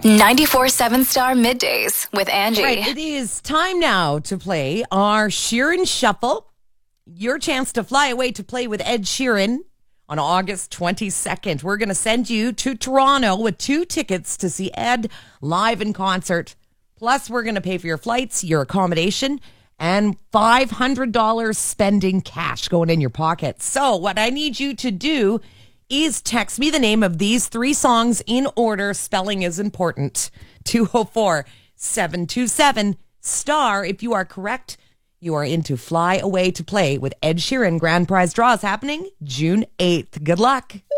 94.7 Star Middays with Angie. Right, it is time now to play our Sheeran Shuffle. Your chance to fly away to play with Ed Sheeran on August 22nd. We're going to send you to Toronto with 2 tickets to see Ed live in concert. Plus, we're going to pay for your flights, your accommodation, and $500 spending cash going in your pocket. So what I need you to do is text me the name of these 3 songs in order. Spelling is important. 204-727-STAR. If you are correct, you are in to fly away to play with Ed Sheeran. Grand prize draw is happening June 8th. Good luck.